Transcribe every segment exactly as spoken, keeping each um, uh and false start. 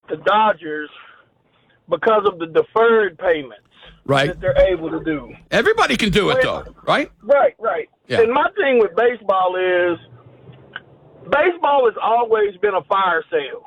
the Dodgers because of the deferred payments right. that they're able to do. Everybody can do it, though, right? Right, right. Yeah. And my thing with baseball is baseball has always been a fire sale.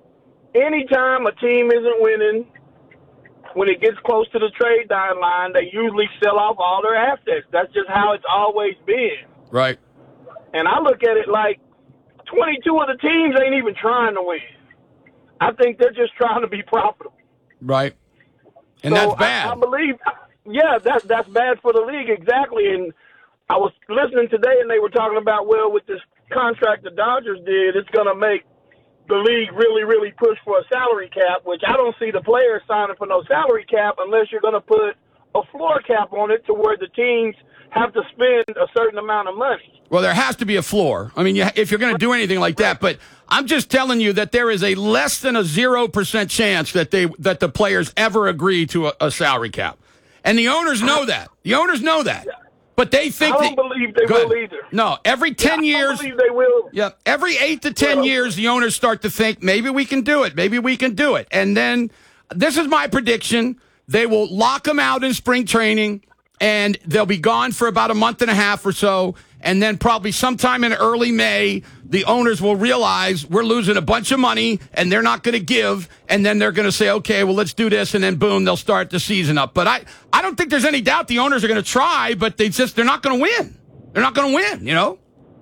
Anytime a team isn't winning, when it gets close to the trade deadline, they usually sell off all their assets. That's just how it's always been. Right. And I look at it like twenty-two of the teams ain't even trying to win. I think they're just trying to be profitable. Right. And so that's bad. I, I believe, yeah, that's, that's bad for the league, exactly. And I was listening today, and they were talking about, well, with this contract the Dodgers did, it's going to make the league really, really push for a salary cap, which I don't see the players signing for no salary cap unless you're going to put a floor cap on it to where the teams have to spend a certain amount of money. Well, there has to be a floor. I mean, you, if you're going to do anything like that, but I'm just telling you that there is a less than a zero percent chance that they that the players ever agree to a, a salary cap, and the owners know that. The owners know that, but they think I don't that, believe they will either. No, every ten yeah, I years, don't believe they will. Yeah, every eight to ten well, years, the owners start to think maybe we can do it, maybe we can do it, and then this is my prediction: they will lock them out in spring training, and they'll be gone for about a month and a half or so. And then probably sometime in early May, the owners will realize we're losing a bunch of money and they're not going to give. And then they're going to say, okay, well, let's do this. And then, boom, they'll start the season up. But I, I don't think there's any doubt the owners are going to try, but they just, they're not going to win. They're not going to win, you know?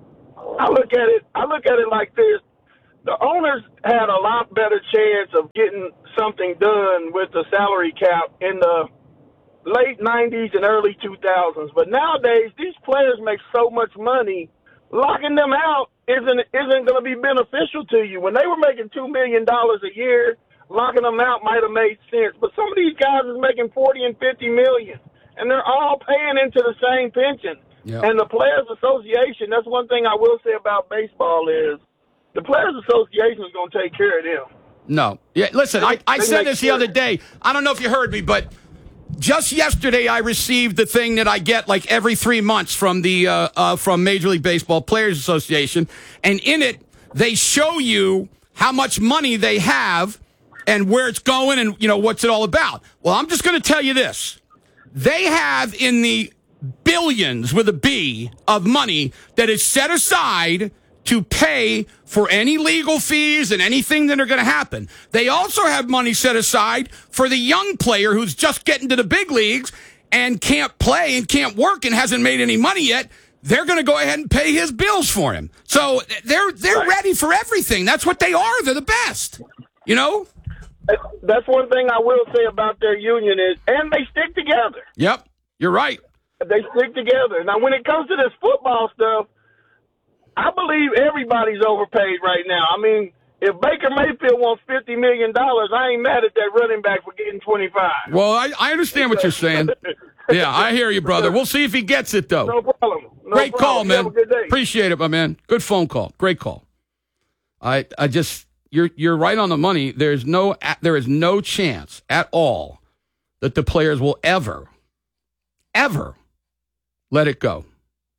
I look at it, I look at it like this. The owners had a lot better chance of getting something done with the salary cap in the late nineties and early two thousands. But nowadays, these players make so much money, locking them out isn't isn't going to be beneficial to you. When they were making two million dollars a year, locking them out might have made sense. But some of these guys is making forty and fifty million, and they're all paying into the same pension. Yep. And the Players Association, that's one thing I will say about baseball is the Players Association is going to take care of them. No. Yeah, listen, I, I said this the other day. I don't know if you heard me, but just yesterday, I received the thing that I get like every three months from the uh, uh, from Major League Baseball Players Association, and in it they show you how much money they have and where it's going, and you know what's it all about. Well, I'm just going to tell you this: they have in the billions with a B of money that is set aside to pay for any legal fees and anything that are going to happen. They also have money set aside for the young player who's just getting to the big leagues and can't play and can't work and hasn't made any money yet. They're going to go ahead and pay his bills for him. So they're they're right. ready for everything. That's what they are. They're the best. You know? That's one thing I will say about their union is, and they stick together. Yep, you're right. They stick together. Now, when it comes to this football stuff, I believe everybody's overpaid right now. I mean, if Baker Mayfield wants fifty million dollars, I ain't mad at that running back for getting twenty-five. Well, I, I understand what you're saying. Yeah, I hear you, brother. We'll see if he gets it, though. No problem. No Great problem. call, man. Have a good day. Appreciate it, my man. Good phone call. Great call. I I just you're you're right on the money. There's no there is no chance at all that the players will ever, ever let it go.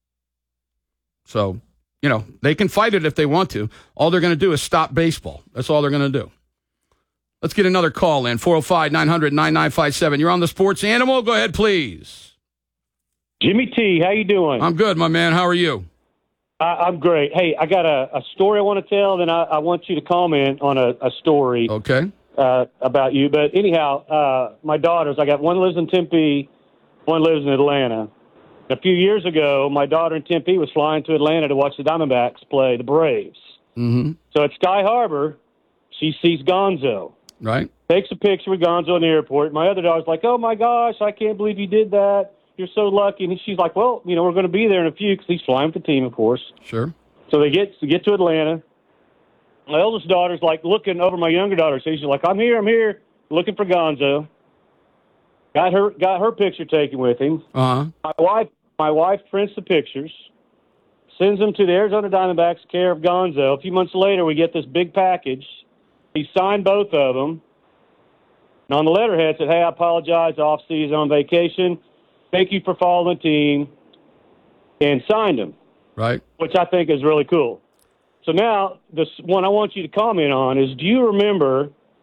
So, you know, they can fight it if they want to. All they're going to do is stop baseball. That's all they're going to do. Let's get another call in. four oh five, nine hundred, ninety-nine fifty-seven. You're on the Sports Animal. Go ahead, please. Jimmy T, how you doing? I'm good, my man. How are you? I, I'm great. Hey, I got a, a story I want to tell, then I, I want you to comment on a, a story Okay. uh, about you. But anyhow, uh, my daughters, I got one lives in Tempe, one lives in Atlanta. A few years ago, my daughter in Tempe was flying to Atlanta to watch the Diamondbacks play the Braves. Mm-hmm. So at Sky Harbor, she sees Gonzo. Right. Takes a picture with Gonzo in the airport. My other daughter's like, oh, my gosh, I can't believe you did that. You're so lucky. And she's like, well, you know, we're going to be there in a few because he's flying with the team, of course. Sure. So they get to get to Atlanta. My oldest daughter's like looking over my younger daughter. So she's like, I'm here, I'm here, looking for Gonzo. Got her got her picture taken with him. Uh-huh. My wife my wife prints the pictures, sends them to the Arizona Diamondbacks, care of Gonzo. A few months later, we get this big package. He signed both of them. And on the letterhead it said, hey, I apologize, off season, on vacation. Thank you for following the team, and signed them. Right. Which I think is really cool. So now, this one I want you to comment on is, do you remember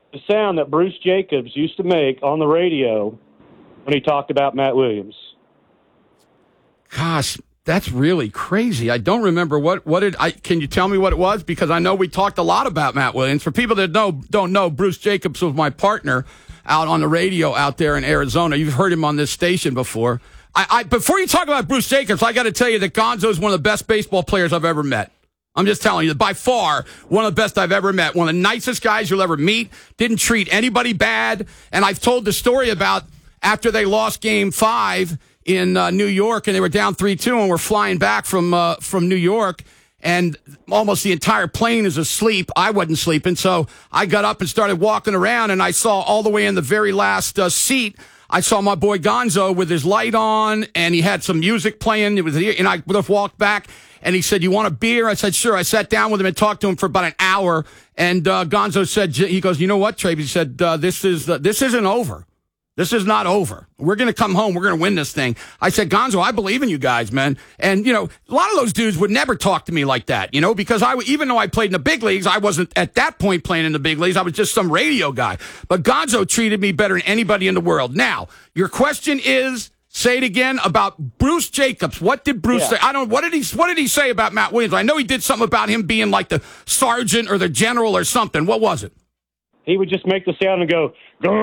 the sound that Bruce Jacobs used to make on the radio when he talked about Matt Williams. Gosh, that's really crazy. I don't remember what what did I. Can you tell me what it was? Because I know we talked a lot about Matt Williams. For people that know don't know, Bruce Jacobs was my partner out on the radio out there in Arizona. You've heard him on this station before. I, I before you talk about Bruce Jacobs, I got to tell you that Gonzo is one of the best baseball players I've ever met. I'm just telling you, by far, one of the best I've ever met. One of the nicest guys you'll ever meet. Didn't treat anybody bad. And I've told the story about after they lost Game Five in uh, New York, and they were down three two, and we're flying back from uh, from New York, and almost the entire plane is asleep. I wasn't sleeping, so I got up and started walking around, and I saw all the way in the very last uh, seat, I saw my boy Gonzo with his light on, and he had some music playing. It was, and I would have walked back, and he said, "You want a beer?" I said, "Sure." I sat down with him and talked to him for about an hour, and uh, Gonzo said, he goes, "You know what, Travis?" He said, uh, "This is uh, this isn't over. This is not over. We're going to come home. We're going to win this thing." I said, "Gonzo, I believe in you guys, man." And, you know, a lot of those dudes would never talk to me like that, you know, because I, even though I played in the big leagues, I wasn't at that point playing in the big leagues. I was just some radio guy. But Gonzo treated me better than anybody in the world. Now, your question is, say it again, about Bruce Jacobs. What did Bruce yeah. say? I don't, what did he, what did he say about Matt Williams? I know he did something about him being like the sergeant or the general or something. What was it? He would just make the sound and go,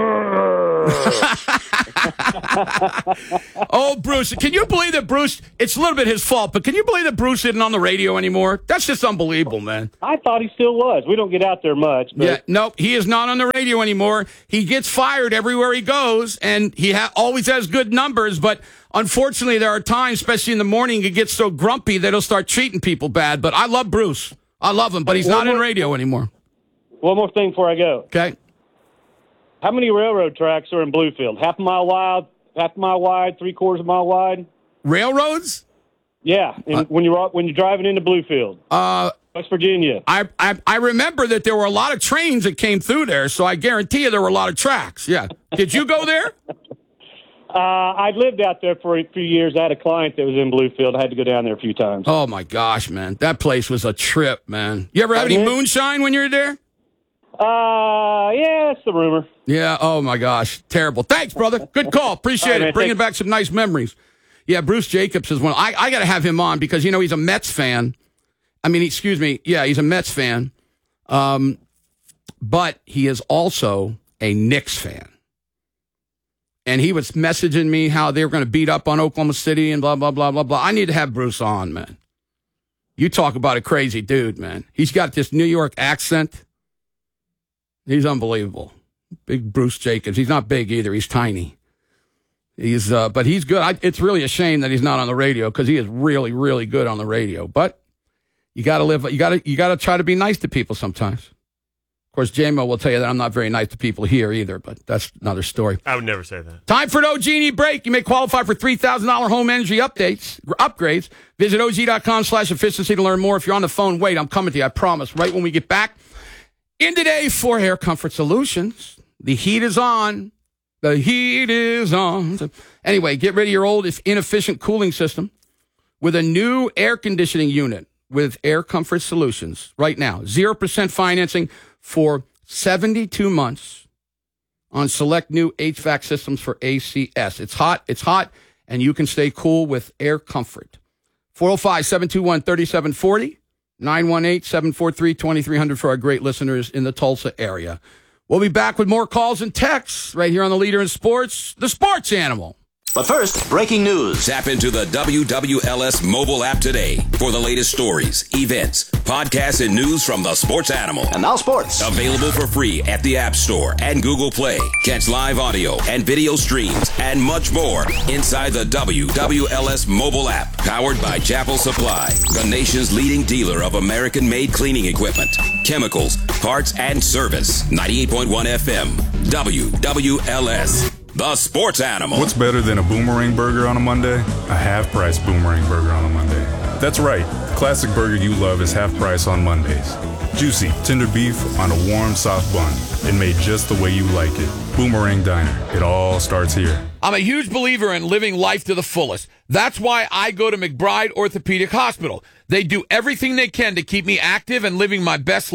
oh, Bruce. Can you believe that Bruce, it's a little bit his fault, but can you believe that Bruce isn't on the radio anymore? That's just unbelievable, man. I thought he still was. We don't get out there much. But. Yeah, no, he is not on the radio anymore. He gets fired everywhere he goes, and he ha- always has good numbers, but unfortunately there are times, especially in the morning, he gets so grumpy that he'll start treating people bad. But I love Bruce. I love him, but he's One not more- in radio anymore. One more thing before I go. Okay. How many railroad tracks are in Bluefield? Half a mile wide, half a mile wide, three quarters of a mile wide? Railroads? Yeah, in, uh, when you're when you're driving into Bluefield, uh, West Virginia. I, I I remember that there were a lot of trains that came through there, so I guarantee you there were a lot of tracks. Yeah. Did you go there? uh, I lived out there for a few years. I had a client that was in Bluefield. I had to go down there a few times. Oh, my gosh, man. That place was a trip, man. You ever have any moonshine when you were there? Uh, yeah, that's the rumor. Yeah, oh my gosh. Terrible. Thanks, brother. Good call. Appreciate right, it. Man, Bringing thanks. back some nice memories. Yeah, Bruce Jacobs is one. I, I got to have him on because, you know, he's a Mets fan. I mean, excuse me. Yeah, he's a Mets fan. Um, but he is also a Knicks fan. And he was messaging me how they were going to beat up on Oklahoma City and blah, blah, blah, blah, blah. I need to have Bruce on, man. You talk about a crazy dude, man. He's got this New York accent. He's unbelievable. Big Bruce Jacobs. He's not big either. He's tiny. He's, uh, but he's good. I, it's really a shame that he's not on the radio because he is really, really good on the radio. But you got to live. You got to. You got to try to be nice to people sometimes. Of course, J-Mo will tell you that I'm not very nice to people here either. But that's another story. I would never say that. Time for an O G&E break. You may qualify for three thousand dollars home energy updates upgrades. Visit O G dot com slash efficiency to learn more. If you're on the phone, wait. I'm coming to you. I promise. Right when we get back. In today for Air Comfort Solutions, the heat is on. The heat is on. So anyway, get rid of your old inefficient cooling system with a new air conditioning unit with Air Comfort Solutions right now. zero percent financing for seventy-two months on select new H V A C systems for A C S. It's hot, it's hot, and you can stay cool with Air Comfort. four oh five, seven two one, three seven four oh. nine one eight, seven four three, two three zero zero for our great listeners in the Tulsa area. We'll be back with more calls and texts right here on the Leader in Sports, the Sports Animal. But first, breaking news. Tap into the W W L S mobile app today for the latest stories, events, podcasts, and news from the Sports Animal. And now sports. Available for free at the App Store and Google Play. Catch live audio and video streams and much more inside the W W L S mobile app. Powered by Chapel Supply, the nation's leading dealer of American-made cleaning equipment, chemicals, parts, and service. ninety-eight point one F M, W W L S. The Sports Animal. What's better than a Boomerang Burger on a Monday? A half-price Boomerang Burger on a Monday. That's right. The classic burger you love is half price on Mondays. Juicy, tender beef on a warm, soft bun. And made just the way you like it. Boomerang Diner. It all starts here. I'm a huge believer in living life to the fullest. That's why I go to McBride Orthopedic Hospital. They do everything they can to keep me active and living my best life.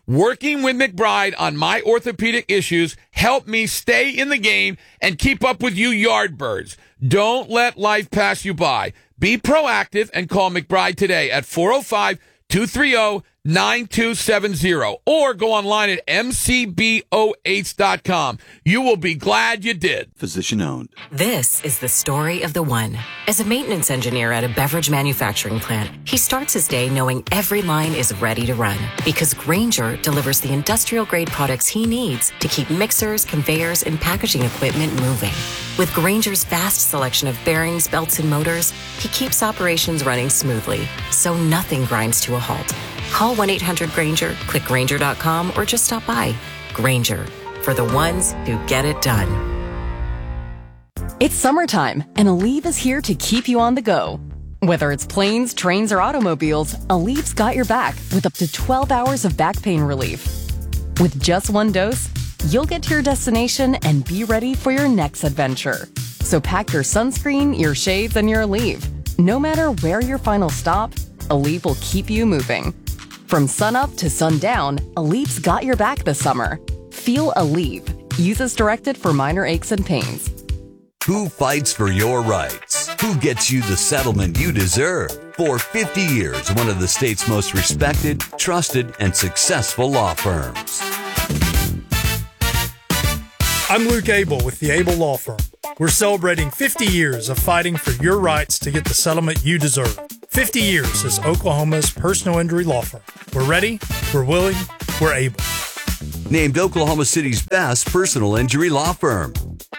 Working with McBride on my orthopedic issues helped me stay in the game and keep up with you yardbirds. Don't let life pass you by. Be proactive and call McBride today at four oh five, two three zero, nine two seven zero or go online at m c b o h dot com. You will be glad you did. Physician owned. This is the story of the one. As a maintenance engineer at a beverage manufacturing plant, he starts his day knowing every line is ready to run because Grainger delivers the industrial-grade products he needs to keep mixers, conveyors, and packaging equipment moving. With Grainger's vast selection of bearings, belts, and motors, he keeps operations running smoothly, so nothing grinds to a halt. Call one eight hundred Grainger, click Grainger dot com, or just stop by. Grainger, for the ones who get it done. It's summertime, and Aleve is here to keep you on the go. Whether it's planes, trains, or automobiles, Aleve's got your back with up to twelve hours of back pain relief. With just one dose, you'll get to your destination and be ready for your next adventure. So pack your sunscreen, your shades, and your Aleve. No matter where your final stop, Aleve will keep you moving. From sunup to sundown, Aleve's got your back this summer. Feel Aleve. Use as directed for minor aches and pains. Who fights for your rights? Who gets you the settlement you deserve? For fifty years, one of the state's most respected, trusted, and successful law firms. I'm Luke Abel with the Abel Law Firm. We're celebrating fifty years of fighting for your rights to get the settlement you deserve. fifty years as Oklahoma's personal injury law firm. We're ready, we're willing, we're able. Named Oklahoma City's best personal injury law firm.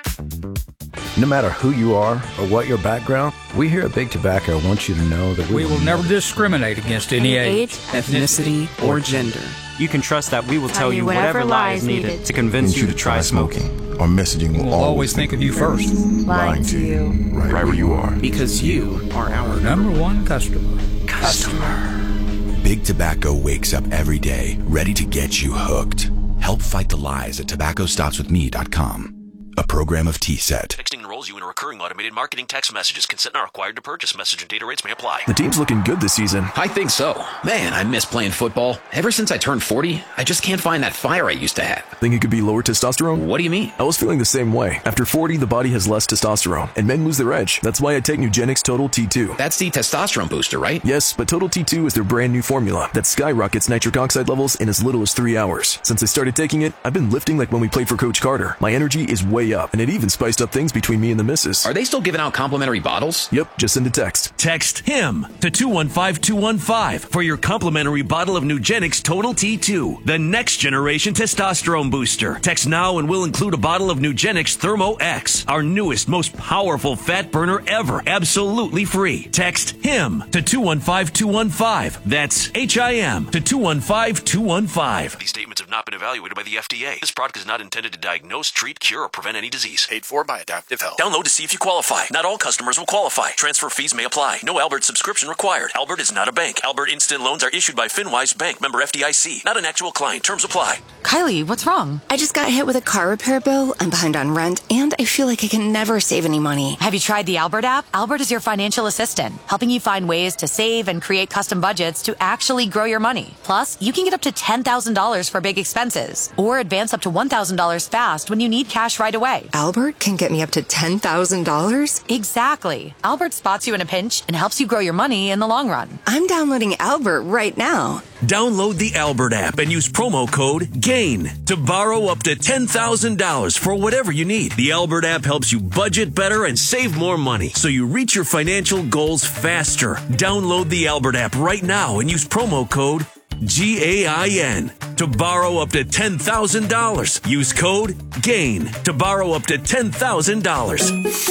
No matter who you are or what your background, we here at Big Tobacco want you to know that we, we will never discriminate against any age, ethnicity, or gender. You can trust that we will tell you whatever lie is needed to convince you to try smoking. Our messaging will we'll always think of you first. Lying to you, right where you are. Because you are our number one customer. Customer. Big Tobacco wakes up every day ready to get you hooked. Help fight the lies at tobacco stops with me dot com. A program of T SET. Texting enrolls you in a recurring automated marketing text messages. Consent not required to purchase. Message and data rates may apply. The team's looking good this season. I think so. Man, I miss playing football. Ever since I turned forty, I just can't find that fire I used to have. Think it could be lower testosterone? What do you mean? I was feeling the same way. After forty, the body has less testosterone, and men lose their edge. That's why I take Nugenix Total T two. That's the testosterone booster, right? Yes, but Total T two is their brand new formula that skyrockets nitric oxide levels in as little as three hours. Since I started taking it, I've been lifting like when we played for Coach Carter. My energy is way up, and it even spiced up things between me and the missus. Are they still giving out complimentary bottles? Yep, just send a text. Text HIM to two one five two one five for your complimentary bottle of Nugenix Total T two, the next generation testosterone booster. Text now and we'll include a bottle of Nugenix Thermo X, our newest, most powerful fat burner ever, absolutely free. Text HIM to two one five two one five. That's H I M to two one five two one five. These statements have not been evaluated by the F D A. This product is not intended to diagnose, treat, cure, or prevent any disease. Paid for by Adaptive Health. Download to see if you qualify. Not all customers will qualify. Transfer fees may apply. No Albert subscription required. Albert is not a bank. Albert Instant Loans are issued by FinWise Bank, member F D I C. Not an actual client. Terms apply. Kylie, what's wrong? I just got hit with a car repair bill. I'm behind on rent, and I feel like I can never save any money. Have you tried the Albert app? Albert is your financial assistant, helping you find ways to save and create custom budgets to actually grow your money. Plus, you can get up to ten thousand dollars for big expenses, or advance up to one thousand dollars fast when you need cash right away. Albert can get me up to ten thousand dollars? Exactly. Albert spots you in a pinch and helps you grow your money in the long run. I'm downloading Albert right now. Download the Albert app and use promo code GAIN to borrow up to ten thousand dollars for whatever you need. The Albert app helps you budget better and save more money so you reach your financial goals faster. Download the Albert app right now and use promo code G A I N to borrow up to ten thousand dollars. Use code GAIN to borrow up to ten thousand dollars.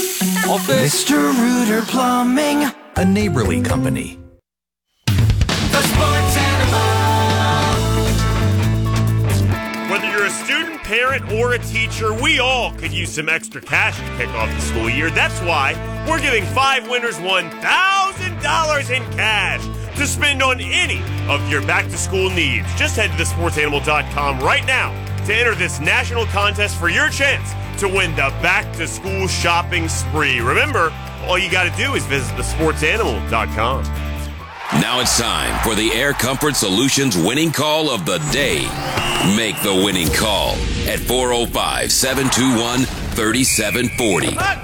Mister Rooter Plumbing, a neighborly company. The Sports Animal. Whether you're a student, parent, or a teacher, we all could use some extra cash to kick off the school year. That's why we're giving five winners one thousand dollars in cash to spend on any of your back-to-school needs. Just head to the sports animal dot com right now to enter this national contest for your chance to win the back-to-school shopping spree. Remember, all you got to do is visit the sports animal dot com. Now it's time for the Air Comfort Solutions winning call of the day. Make the winning call at four oh five, seven two one, three seven four oh.